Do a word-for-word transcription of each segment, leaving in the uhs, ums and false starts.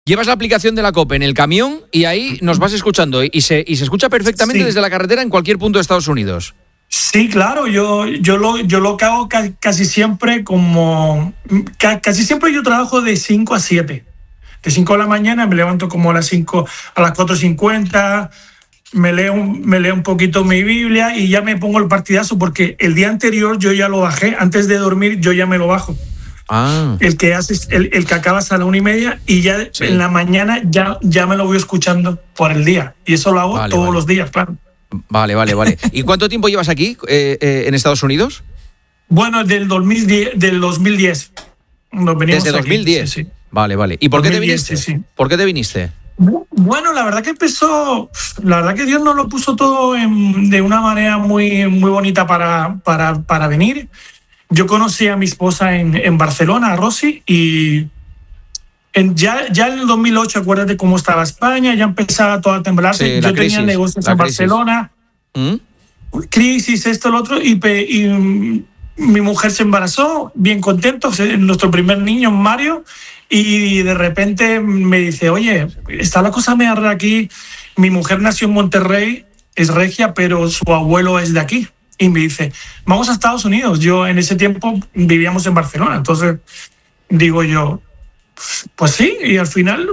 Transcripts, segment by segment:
Llevas la aplicación de la COPE en el camión y ahí nos vas escuchando y se, y se escucha perfectamente sí. desde la carretera en cualquier punto de Estados Unidos. Sí, claro, yo, yo, lo, yo lo que hago ca- casi siempre como... Ca- casi siempre yo trabajo de cinco a siete. De cinco de la mañana me levanto como a las cinco, a las cuatro cincuenta, me leo, me leo un poquito mi Biblia y ya me pongo el partidazo porque el día anterior yo ya lo bajé, antes de dormir yo ya me lo bajo. Ah. El que haces, el, el que acabas a la una y media y ya sí. en la mañana ya, ya me lo voy escuchando por el día. Y eso lo hago vale, todos vale. los días, claro. Vale, vale, vale. ¿Y cuánto tiempo llevas aquí eh, eh, en Estados Unidos? Bueno, del dos mil diez. Del dos mil diez. Nos venimos Desde dos mil diez. Aquí, sí, sí. Vale, vale. ¿Y por qué te viniste? Sí, sí. ¿Por qué te viniste? Bueno, la verdad que empezó, la verdad que Dios nos lo puso todo en, de una manera muy, muy bonita para, para, para venir. Yo conocí a mi esposa en, en Barcelona, a Rosy, y en, ya, ya en el dos mil ocho, acuérdate cómo estaba España, ya empezaba todo a temblarse. Sí, Yo crisis, tenía negocios en crisis. Barcelona, ¿Mm? crisis, esto, lo otro, y, y mi mujer se embarazó, bien contento, nuestro primer niño, Mario, y de repente me dice, oye, está la cosa media rara aquí, mi mujer nació en Monterrey, es regia, pero su abuelo es de aquí. Y me dice, vamos a Estados Unidos. Yo en ese tiempo vivíamos en Barcelona. Entonces digo yo, pues sí. Y al final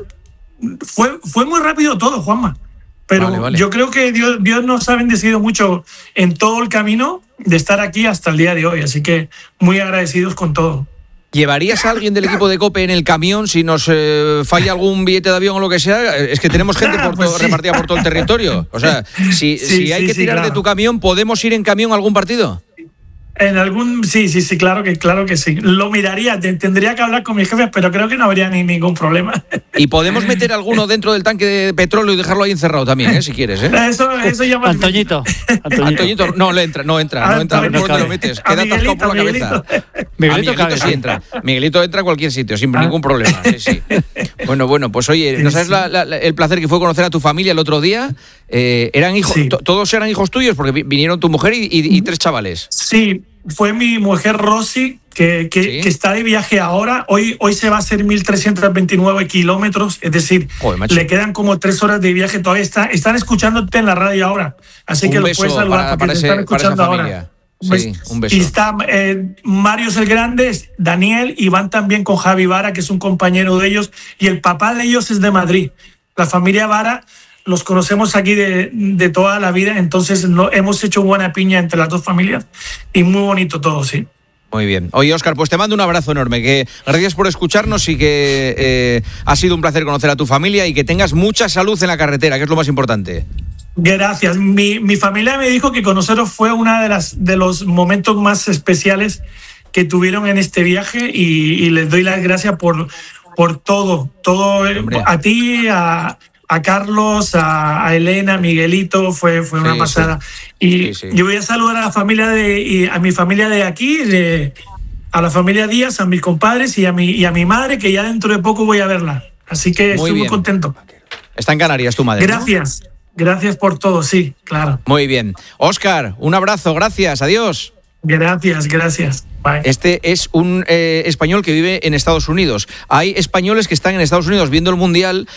fue, fue muy rápido todo, Juanma. Pero vale, vale. yo creo que Dios, Dios nos ha bendecido mucho en todo el camino de estar aquí hasta el día de hoy. Así que muy agradecidos con todo. ¿Llevarías a alguien del equipo de COPE en el camión si nos eh, falla algún billete de avión o lo que sea? Es que tenemos gente por pues todo, sí. repartida por todo el territorio. O sea, si, sí, si hay sí, que sí, tirar claro. de tu camión, ¿podemos ir en camión a algún partido? En algún sí, sí, sí, claro que claro que sí. Lo miraría, tendría que hablar con mis jefes, pero creo que no habría ni ningún problema. Y podemos meter alguno dentro del tanque de petróleo y dejarlo ahí encerrado también, ¿eh? Si quieres, ¿eh? Eso, eso ya más Antoñito. Antoñito. Antoñito, no le entra, no entra, no entra. ¿Por dónde lo metes? Queda atascado por la cabeza. Miguelito, a Miguelito sí entra. Miguelito entra a cualquier sitio, sin ah. ningún problema. Sí, sí. Bueno, bueno, pues oye, ¿no sabes la, la, el placer que fue conocer a tu familia el otro día? Eh, eran hijos, sí. todos eran hijos tuyos porque vinieron tu mujer y, y, y tres chavales. Sí. Fue mi mujer Rosy, que, que, ¿Sí? que está de viaje ahora. Hoy, hoy se va a hacer mil trescientos veintinueve kilómetros, es decir, Joder, le quedan como tres horas de viaje. Todavía está, están escuchándote en la radio ahora. Así un que lo puedes saludar para, porque para te ese, están escuchando ahora. Sí, un beso. Y está eh, Mario es el grande, Daniel, y van también con Javi Vara, que es un compañero de ellos, y el papá de ellos es de Madrid. La familia Vara los conocemos aquí de, de toda la vida, entonces no, hemos hecho buena piña entre las dos familias y muy bonito todo, sí. Muy bien. Oye, Óscar, pues te mando un abrazo enorme, que gracias por escucharnos y que eh, ha sido un placer conocer a tu familia y que tengas mucha salud en la carretera, que es lo más importante. Gracias. Mi, mi familia me dijo que conoceros fue uno de, las, de los momentos más especiales que tuvieron en este viaje y, y les doy las gracias por, por todo, todo Hombre. a ti, a... a Carlos, a, a Elena, a Miguelito, fue, fue una sí, pasada. Sí. Y sí, sí. yo voy a saludar a la familia de, y a mi familia de aquí, de, a la familia Díaz, a mis compadres y a mi, y a mi madre, que ya dentro de poco voy a verla. Así que muy estoy bien. muy contento. Está en Canarias tu madre. Gracias, ¿no? Gracias por todo, sí, claro. Muy bien. Óscar, un abrazo, gracias, adiós. Gracias, gracias. Bye. Este es un eh, español que vive en Estados Unidos. Hay españoles que están en Estados Unidos viendo el Mundial.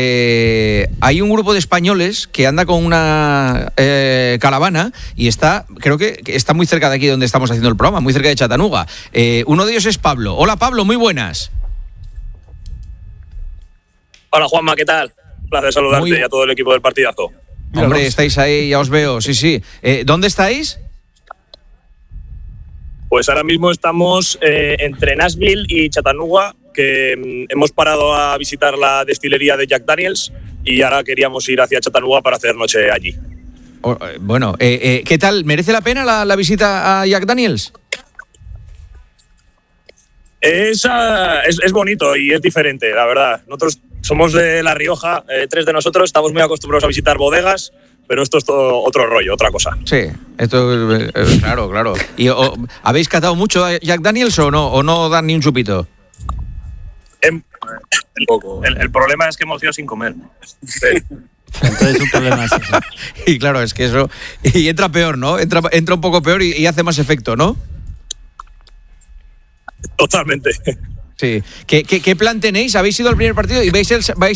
Eh, hay un grupo de españoles que anda con una eh, caravana y está, creo que está muy cerca de aquí donde estamos haciendo el programa, muy cerca de Chattanooga. Eh, uno de ellos es Pablo. Hola, Pablo, muy buenas. Hola, Juanma, ¿qué tal? Un placer saludarte muy... y a todo el equipo del partidazo. Hombre, estáis ahí, ya os veo, sí, sí. Eh, ¿Dónde estáis? Pues ahora mismo estamos eh, entre Nashville y Chattanooga, que mm, hemos parado a visitar la destilería de Jack Daniels y ahora queríamos ir hacia Chattanooga para hacer noche allí. Oh, bueno, eh, eh, ¿qué tal? ¿Merece la pena la, la visita a Jack Daniels? Es, uh, es, es bonito y es diferente, la verdad. Nosotros somos de La Rioja, eh, tres de nosotros, estamos muy acostumbrados a visitar bodegas, pero esto es todo otro rollo, otra cosa. Sí, esto eh, claro, claro. ¿Y o, habéis catado mucho a Jack Daniels o no, o no dan ni un chupito? El, el, el problema es que hemos ido sin comer. Sí. Entonces un problema es eso. Y claro, es que eso... Y entra peor, ¿no? Entra, entra un poco peor y, y hace más efecto, ¿no? Totalmente. Sí. ¿Qué, qué, qué plan tenéis? ¿Habéis ido al primer partido y vais, el, vais